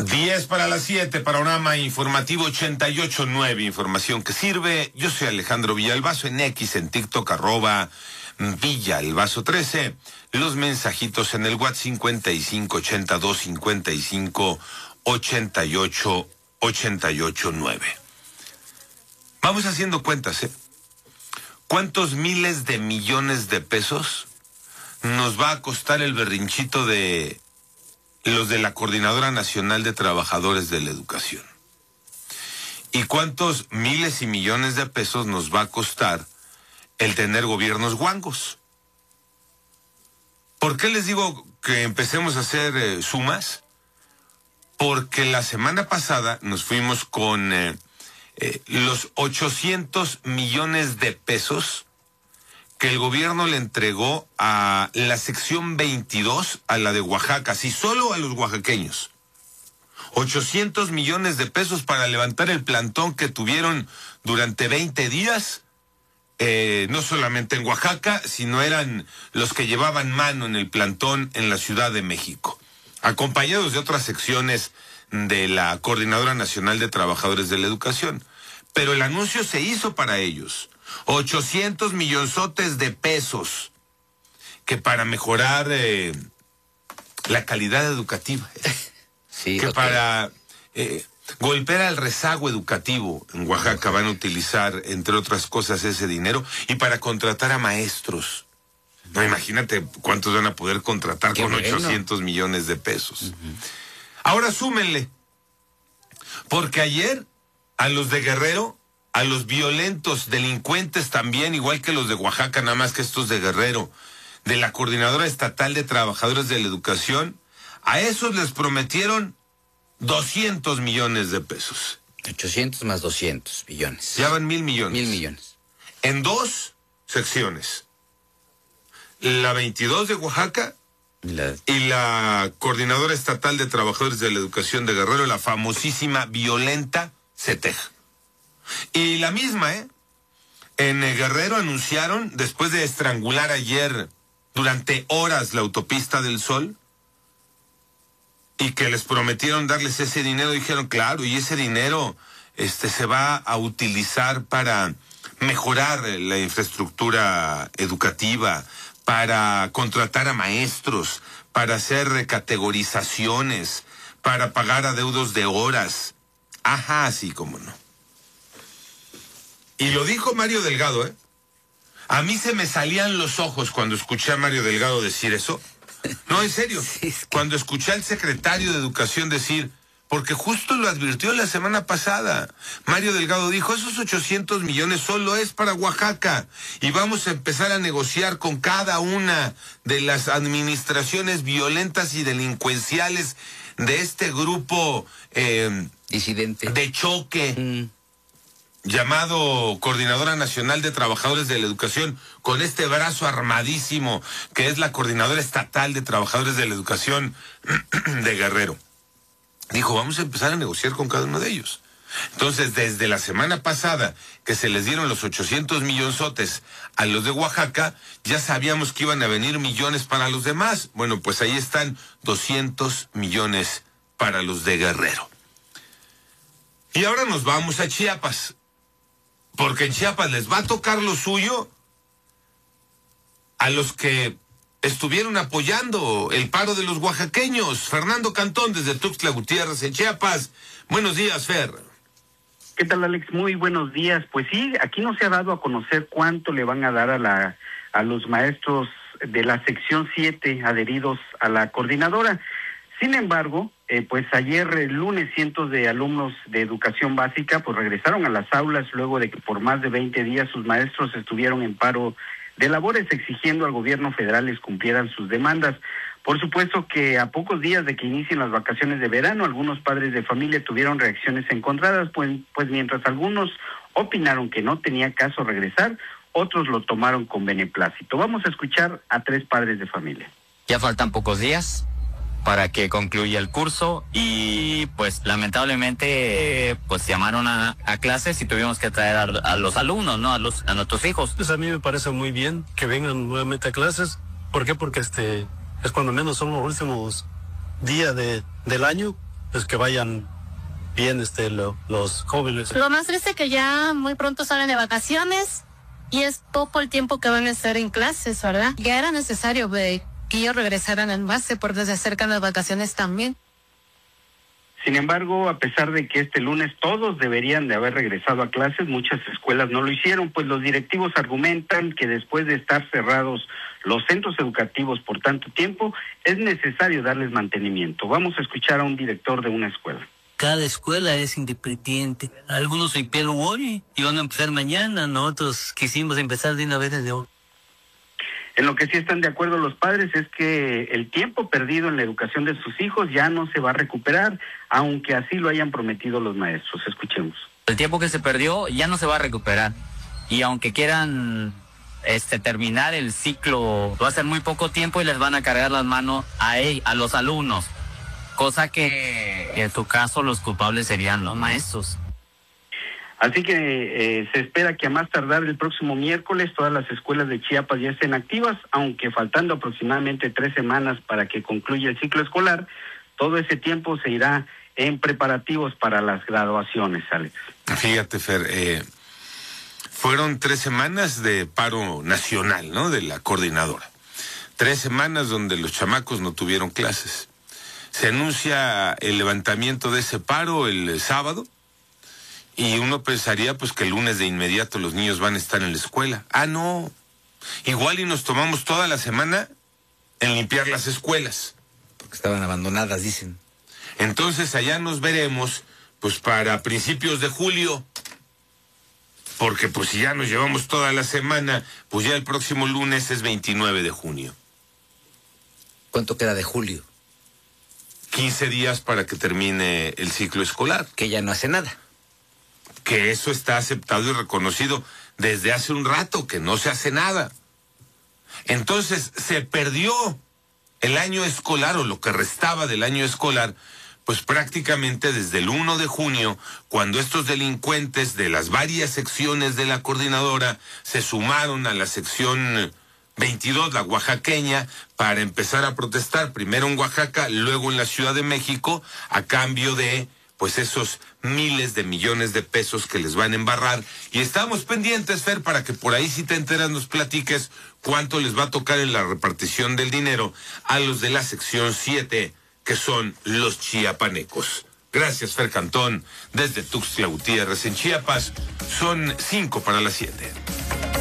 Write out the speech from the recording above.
10 para las 7, panorama informativo 88.9, información que sirve. Yo soy Alejandro Villalbazo, en X, en TikTok, @Villalbazo13. Los mensajitos en el WhatsApp 5582558889. Vamos haciendo cuentas, ¿eh? ¿Cuántos miles de millones de pesos nos va a costar el berrinchito de los de la Coordinadora Nacional de Trabajadores de la Educación? ¿Y cuántos miles y millones de pesos nos va a costar el tener gobiernos guangos? ¿Por qué les digo que empecemos a hacer sumas? Porque la semana pasada nos fuimos con los 800 millones de pesos que el gobierno le entregó a la sección 22, a la de Oaxaca, sí, solo a los oaxaqueños. 800 millones de pesos para levantar el plantón que tuvieron durante 20 días, no solamente en Oaxaca, sino eran los que llevaban mano en el plantón en la Ciudad de México, acompañados de otras secciones de la Coordinadora Nacional de Trabajadores de la Educación. Pero el anuncio se hizo para ellos. 800 millonzotes de pesos que para mejorar la calidad educativa, sí, que para golpear al rezago educativo en Oaxaca van a utilizar, entre otras cosas, ese dinero, y para contratar a maestros. No, imagínate cuántos van a poder contratar con 800 millones de pesos. Uh-huh. Ahora súmenle, porque ayer a los de Guerrero, a los violentos delincuentes también, igual que los de Oaxaca, nada más que estos de Guerrero, de la Coordinadora Estatal de Trabajadores de la Educación, a esos les prometieron 200 millones de pesos. 800 más 200 millones. Ya van 1,000 millones. 1,000 millones. En 2 secciones. La 22 de Oaxaca y la Coordinadora Estatal de Trabajadores de la Educación de Guerrero, la famosísima violenta CETEJ. Y la misma, en Guerrero anunciaron, después de estrangular ayer durante horas la autopista del Sol, y que les prometieron darles ese dinero, dijeron, claro, y ese dinero se va a utilizar para mejorar la infraestructura educativa, para contratar a maestros, para hacer recategorizaciones, para pagar adeudos de horas. Ajá, sí, cómo no. Y lo dijo Mario Delgado, A mí se me salían los ojos cuando escuché a Mario Delgado decir eso. No, en serio. Sí, cuando escuché al secretario de Educación decir, porque justo lo advirtió la semana pasada. Mario Delgado dijo, esos 800 millones solo es para Oaxaca y vamos a empezar a negociar con cada una de las administraciones violentas y delincuenciales de este grupo disidente de choque. Llamado Coordinadora Nacional de Trabajadores de la Educación, con este brazo armadísimo que es la Coordinadora Estatal de Trabajadores de la Educación de Guerrero. Dijo, vamos a empezar a negociar con cada uno de ellos. Entonces, desde la semana pasada que se les dieron los 800 millonzotes a los de Oaxaca, ya sabíamos que iban a venir millones para los demás. Bueno, pues ahí están 200 millones para los de Guerrero. Y ahora nos vamos a Chiapas. Porque en Chiapas les va a tocar lo suyo a los que estuvieron apoyando el paro de los oaxaqueños. Fernando Cantón, desde Tuxtla Gutiérrez, en Chiapas. Buenos días, Fer. ¿Qué tal, Alex? Muy buenos días. Pues sí, aquí no se ha dado a conocer cuánto le van a dar a los maestros de la sección 7 adheridos a la coordinadora. Sin embargo, pues ayer lunes cientos de alumnos de educación básica pues regresaron a las aulas luego de que por más de 20 días sus maestros estuvieron en paro de labores exigiendo al gobierno federal les cumplieran sus demandas. Por supuesto que a pocos días de que inicien las vacaciones de verano, algunos padres de familia tuvieron reacciones encontradas, pues mientras algunos opinaron que no tenía caso regresar, otros lo tomaron con beneplácito. Vamos a escuchar a 3 padres de familia. Ya faltan pocos días para que concluya el curso y pues lamentablemente pues llamaron a clases y tuvimos que traer a los alumnos, ¿no? A nuestros hijos. Pues a mí me parece muy bien que vengan nuevamente a clases. ¿Por qué? Porque es cuando menos son los últimos días del año pues que vayan bien los jóvenes. Lo más triste es que ya muy pronto salen de vacaciones y es poco el tiempo que van a estar en clases, ¿verdad? Ya era necesario que ellos regresaran en base porque se acercan las vacaciones también. Sin embargo, a pesar de que este lunes todos deberían de haber regresado a clases, muchas escuelas no lo hicieron, pues los directivos argumentan que después de estar cerrados los centros educativos por tanto tiempo, es necesario darles mantenimiento. Vamos a escuchar a un director de una escuela. Cada escuela es independiente. Algunos empezaron hoy y van a empezar mañana, nosotros quisimos empezar de una vez desde hoy. En lo que sí están de acuerdo los padres es que el tiempo perdido en la educación de sus hijos ya no se va a recuperar, aunque así lo hayan prometido los maestros. Escuchemos. El tiempo que se perdió ya no se va a recuperar. Y aunque quieran terminar el ciclo, va a ser muy poco tiempo y les van a cargar las manos a los alumnos. Cosa que en tu caso los culpables serían los maestros. Así que se espera que a más tardar el próximo miércoles todas las escuelas de Chiapas ya estén activas, aunque faltando aproximadamente 3 semanas para que concluya el ciclo escolar, todo ese tiempo se irá en preparativos para las graduaciones, Alex. Fíjate, Fer, fueron 3 semanas de paro nacional, ¿no?, de la coordinadora. 3 semanas donde los chamacos no tuvieron clases. Se anuncia el levantamiento de ese paro el sábado. Y uno pensaría pues que el lunes de inmediato los niños van a estar en la escuela. Ah, no. Igual y nos tomamos toda la semana en limpiar las escuelas. Porque estaban abandonadas, dicen. Entonces allá nos veremos pues para principios de julio. Porque pues si ya nos llevamos toda la semana, pues ya el próximo lunes es 29 de junio. ¿Cuánto queda de julio? 15 días para que termine el ciclo escolar. Que ya no hace nada. Que eso está aceptado y reconocido desde hace un rato, que no se hace nada. Entonces, se perdió el año escolar, o lo que restaba del año escolar, pues prácticamente desde el 1 de junio, cuando estos delincuentes de las varias secciones de la coordinadora se sumaron a la sección 22, la oaxaqueña, para empezar a protestar, primero en Oaxaca, luego en la Ciudad de México, a cambio de pues esos miles de millones de pesos que les van a embarrar. Y estamos pendientes, Fer, para que por ahí, si te enteras, nos platiques cuánto les va a tocar en la repartición del dinero a los de la sección 7, que son los chiapanecos. Gracias, Fer Cantón, desde Tuxtla Gutiérrez, en Chiapas. Son 5 para las 7.